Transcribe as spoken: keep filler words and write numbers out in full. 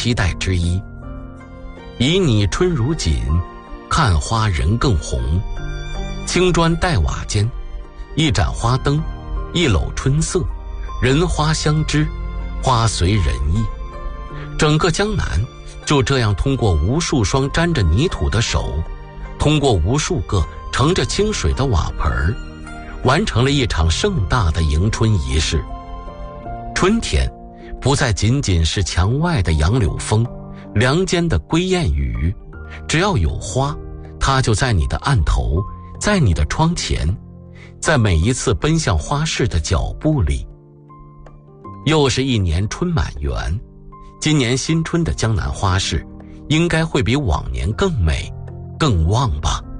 期待之一。以你春如锦，看花人更红。青砖黛瓦间，一盏花灯，一篓春色，人花相知，花随人意。整个江南就这样通过无数双沾着泥土的手，通过无数个盛着清水的瓦盆，完成了一场盛大的迎春仪式。春天不再仅仅是墙外的杨柳风，梁间的归雁语，只要有花，它就在你的案头，在你的窗前，在每一次奔向花市的脚步里。又是一年春满园，今年新春的江南花市应该会比往年更美更旺吧。